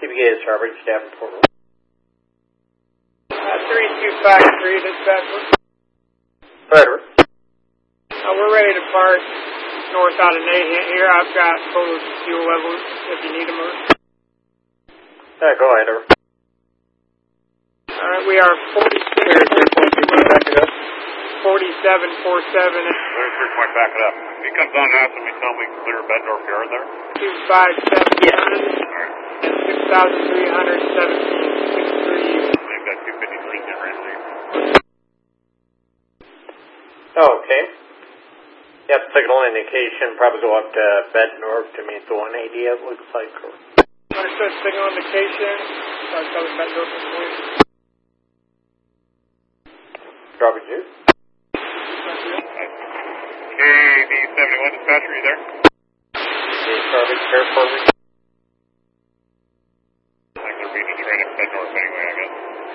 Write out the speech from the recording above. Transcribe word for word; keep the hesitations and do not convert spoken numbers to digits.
T B A is Strawberry, Davenport. Uh, three two five three, dispatch. Better. Uh, we're ready to park north out of Nahant here. I've got total fuel levels if you need them. Yeah, go ahead, over. Alright, we are forty-seven forty-seven. There's three point back it up. If he comes on and asks me, tell me clear Beddorf Yard there. two five seven Yeah. Alright. and six thousand three hundred seventeen sixty-three. They've got two fifty-threes in right there. Oh, okay. Yep, signal indication, probably go up to Beddorf to meet the one eighty, it looks like. Understood, signal indication. Sorry, coming back over the point. Strawberry juice. K D seventy-one dispatcher, are you there? Okay, Strawberry, airport. I think they're beating straight up Beddorf anyway, I guess.